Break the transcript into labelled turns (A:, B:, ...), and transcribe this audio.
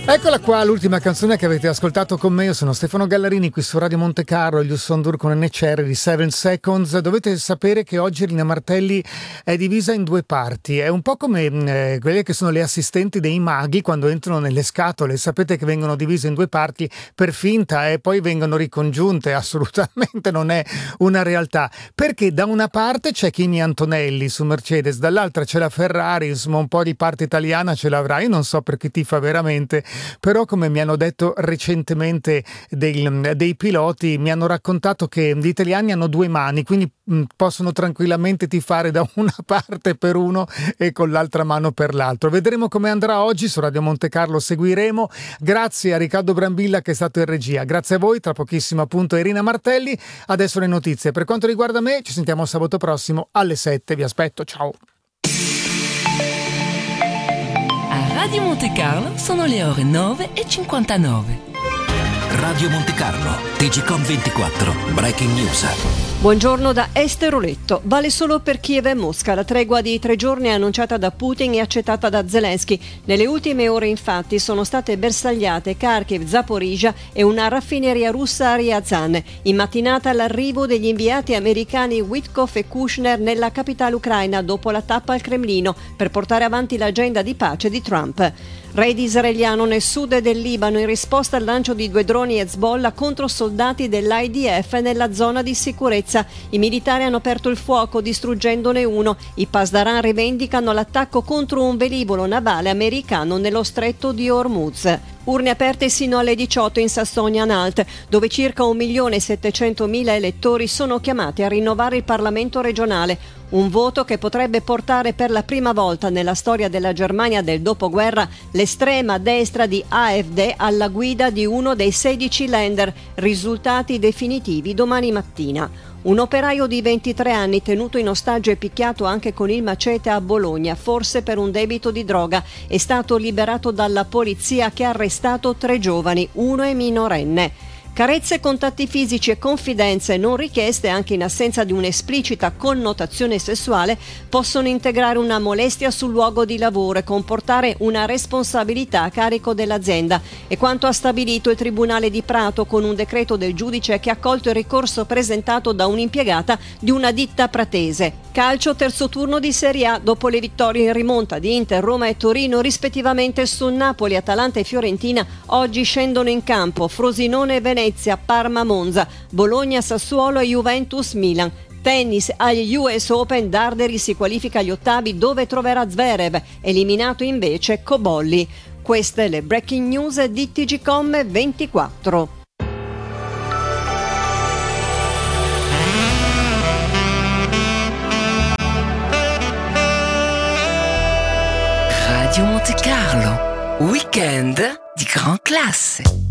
A: Eccola qua, l'ultima canzone che avete ascoltato con me. Io sono Stefano Gallarini, qui su Radio Monte Carlo, gli Sondur con NCR di 7 Seconds. Dovete sapere che oggi Rina Martelli è divisa in due parti. È un po' come quelle che sono le assistenti dei maghi quando entrano nelle scatole. Sapete che vengono divise in due parti per finta e poi vengono ricongiunte. Assolutamente non è una realtà. Perché da una parte c'è Kimi Antonelli su Mercedes, dall'altra c'è la Ferrari, insomma un po' di parte italiana ce l'avrà. Io non so per chi tifa veramente, però come mi hanno detto recentemente dei piloti, mi hanno raccontato che gli italiani hanno due mani, quindi possono tranquillamente tifare da una parte per uno e con l'altra mano per l'altro. Vedremo come andrà oggi su Radio Monte Carlo, seguiremo. Grazie a Riccardo Brambilla che è stato in regia, grazie a voi, tra pochissimo appunto Rina Martelli. Adesso le notizie. Per quanto riguarda me, ci sentiamo sabato prossimo alle 7, vi aspetto, ciao.
B: Radio Monte Carlo sono le ore 9:59.
C: Radio Monte Carlo, TGcom 24, Breaking News.
D: Buongiorno da Esteroletto. Vale solo per Kiev e Mosca. La tregua di 3 giorni annunciata da Putin e accettata da Zelensky. Nelle ultime ore infatti sono state bersagliate Kharkiv, Zaporizhia e una raffineria russa a Ryazan. In mattinata l'arrivo degli inviati americani Witkoff e Kushner nella capitale ucraina dopo la tappa al Cremlino per portare avanti l'agenda di pace di Trump. Raid israeliano nel sud del Libano in risposta al lancio di 2 droni Hezbollah contro soldati dell'IDF nella zona di sicurezza. I militari hanno aperto il fuoco distruggendone uno. I Pasdaran rivendicano l'attacco contro un velivolo navale americano nello stretto di Hormuz. Urne aperte sino alle 18 in Sassonia-Anhalt, dove circa 1.700.000 elettori sono chiamati a rinnovare il Parlamento regionale. Un voto che potrebbe portare per la prima volta nella storia della Germania del dopoguerra l'estrema destra di AfD alla guida di uno dei 16 Länder. Risultati definitivi domani mattina. Un operaio di 23 anni tenuto in ostaggio e picchiato anche con il macete a Bologna, forse per un debito di droga, è stato liberato dalla polizia che ha arrestato 3 giovani, uno è minorenne. Carezze, contatti fisici e confidenze non richieste anche in assenza di un'esplicita connotazione sessuale possono integrare una molestia sul luogo di lavoro e comportare una responsabilità a carico dell'azienda. È quanto ha stabilito il Tribunale di Prato con un decreto del giudice che ha accolto il ricorso presentato da un'impiegata di una ditta pratese. Calcio, terzo turno di Serie A dopo le vittorie in rimonta di Inter, Roma e Torino rispettivamente su Napoli, Atalanta e Fiorentina. Oggi scendono in campo Frosinone e Venezia, Parma, Monza, Bologna, Sassuolo e Juventus, Milan. Tennis agli US Open, Darderi si qualifica agli ottavi dove troverà Zverev, eliminato invece Cobolli. Queste le breaking news di TGcom 24.
B: Radio Monte Carlo, weekend di gran classe.